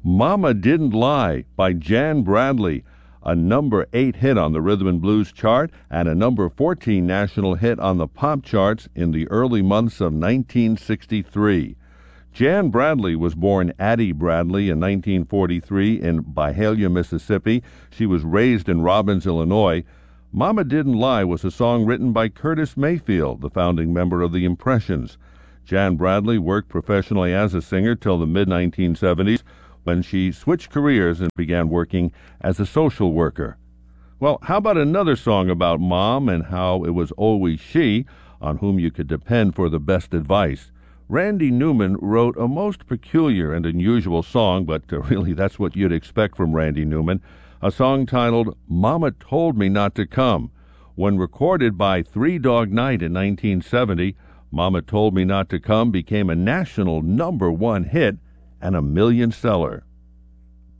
Mama Didn't Lie by Jan Bradley, a number 8 hit on the Rhythm and Blues chart and a number 14 national hit on the pop charts in the early months of 1963. Jan Bradley was born Addie Bradley in 1943 in Byhalia, Mississippi. She was raised in Robbins, Illinois. Mama Didn't Lie was a song written by Curtis Mayfield, the founding member of the Impressions. Jan Bradley worked professionally as a singer till the mid-1970s, when she switched careers and began working as a social worker. Well, how about another song about Mom and how it was always she on whom you could depend for the best advice? Randy Newman wrote a most peculiar and unusual song, but really that's what you'd expect from Randy Newman, a song titled Mama Told Me Not to Come. When recorded by Three Dog Night in 1970, Mama Told Me Not to Come became a national number 1 hit and a million seller.